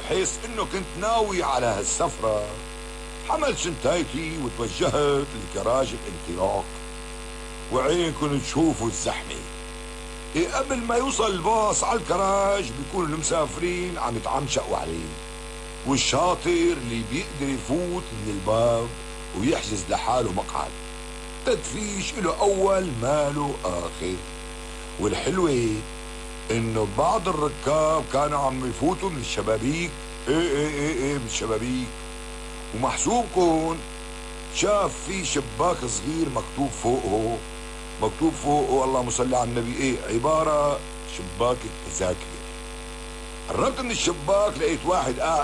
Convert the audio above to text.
بحيث انه كنت ناوي على هالسفرة حملت شنطايتي وتوجهت لجراج الانطلاق. وعينكم تشوفوا الزحمة. قبل ما يوصل الباص على الكراج بيكونوا المسافرين عم يتعمشقوا عليه، والشاطر اللي بيقدر يفوت من الباب ويحجز لحاله مقعد. تدفيش له اول ماله اخر. والحلوة انه بعض الركاب كانوا عم يفوتوا من الشبابيك. ايه من الشبابيك. ومحسوبكن شاف في شباك صغير مكتوب فوقه اللهم صل على النبي عبارة شباك التذاكر. قربت من الشباك لقيت واحد قاعد